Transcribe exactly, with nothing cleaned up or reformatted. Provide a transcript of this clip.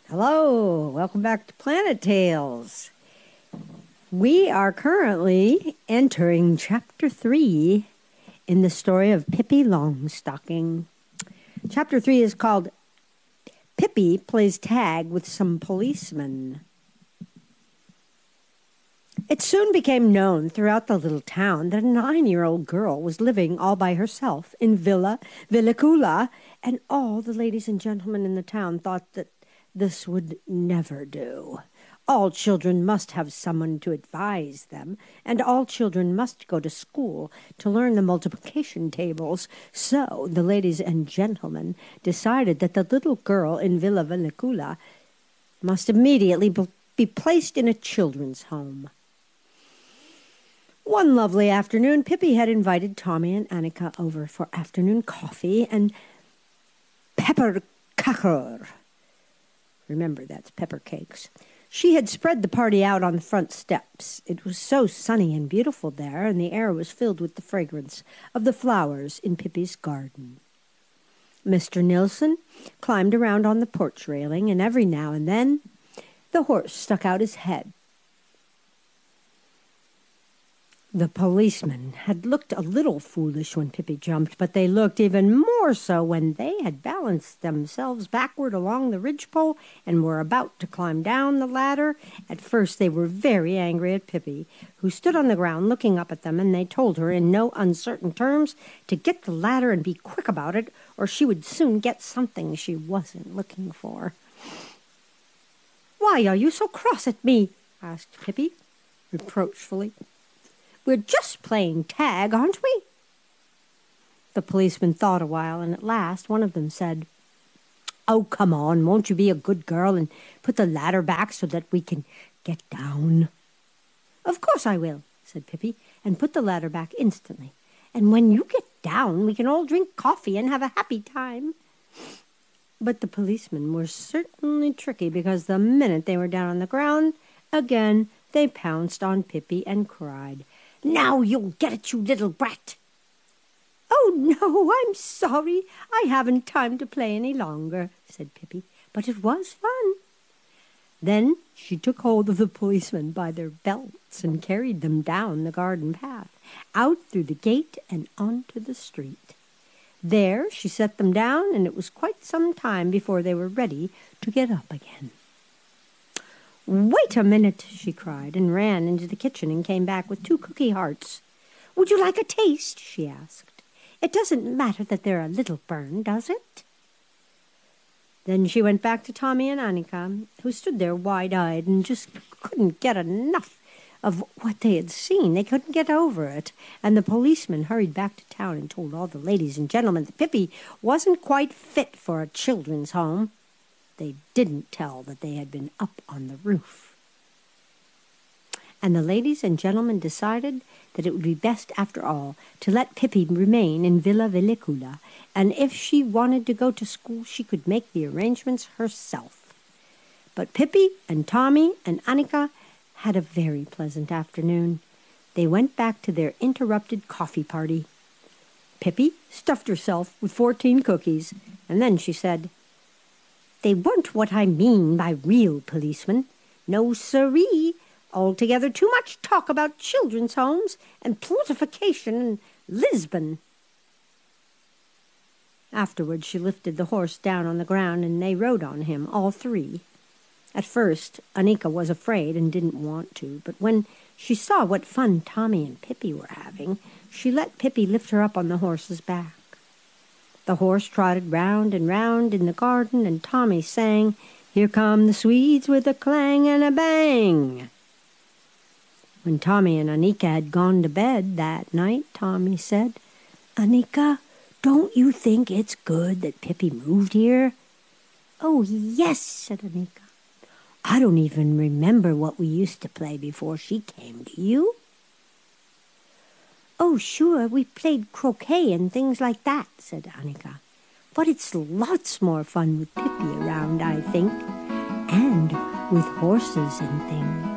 Hello, welcome back to Planet Tales. We are currently entering chapter three in the story of Pippi Longstocking. Chapter three is called Pippi Plays Tag with Some Policemen. It soon became known throughout the little town that a nine-year-old girl was living all by herself in Villa Villicula, and all the ladies and gentlemen in the town thought that this would never do. All children must have someone to advise them, and all children must go to school to learn the multiplication tables. So the ladies and gentlemen decided that the little girl in Villa Villicula must immediately be placed in a children's home. One lovely afternoon, Pippi had invited Tommy and Annika over for afternoon coffee and pepperkaker. Remember, that's pepper cakes. She had spread the party out on the front steps. It was so sunny and beautiful there, and the air was filled with the fragrance of the flowers in Pippi's garden. Mister Nilsson climbed around on the porch railing, and every now and then the horse stuck out his head. The policemen had looked a little foolish when Pippi jumped, but they looked even more so when they had balanced themselves backward along the ridgepole and were about to climb down the ladder. At first they were very angry at Pippi, who stood on the ground looking up at them, and they told her in no uncertain terms to get the ladder and be quick about it, or she would soon get something she wasn't looking for. "Why are you so cross at me?" asked Pippi, reproachfully. "We're just playing tag, aren't we?" The policeman thought a while, and at last one of them said, "Oh, come on, won't you be a good girl and put the ladder back so that we can get down?" "Of course I will," said Pippi, and put the ladder back instantly. "And when you get down, we can all drink coffee and have a happy time." But the policemen were certainly tricky, because the minute they were down on the ground, again they pounced on Pippi and cried, "Now you'll get it, you little brat!" "Oh, no, I'm sorry. I haven't time to play any longer," said Pippi, "but it was fun." Then she took hold of the policemen by their belts and carried them down the garden path, out through the gate and onto the street. There she set them down, and it was quite some time before they were ready to get up again. "Wait a minute," she cried, and ran into the kitchen and came back with two cookie hearts. "Would you like a taste?" she asked. "It doesn't matter that they're a little burned, does it?" Then she went back to Tommy and Annika, who stood there wide-eyed and just couldn't get enough of what they had seen. They couldn't get over it. And the policeman hurried back to town and told all the ladies and gentlemen that Pippi wasn't quite fit for a children's home. They didn't tell that they had been up on the roof. And the ladies and gentlemen decided that it would be best, after all, to let Pippi remain in Villa Villicula, and if she wanted to go to school, she could make the arrangements herself. But Pippi and Tommy and Annika had a very pleasant afternoon. They went back to their interrupted coffee party. Pippi stuffed herself with fourteen cookies, and then she said, "They weren't what I mean by real policemen. No, siree. Altogether too much talk about children's homes and plutification and Lisbon." Afterwards she lifted the horse down on the ground, and they rode on him, all three. At first Annika was afraid and didn't want to, but when she saw what fun Tommy and Pippi were having, she let Pippi lift her up on the horse's back. The horse trotted round and round in the garden, and Tommy sang, "Here come the Swedes with a clang and a bang." When Tommy and Annika had gone to bed that night, Tommy said, "Annika, don't you think it's good that Pippi moved here?" "Oh, yes," said Annika. "I don't even remember what we used to play before she came, do you?" "Oh, sure, we played croquet and things like that," said Annika. "But it's lots more fun with Pippi around, I think, and with horses and things."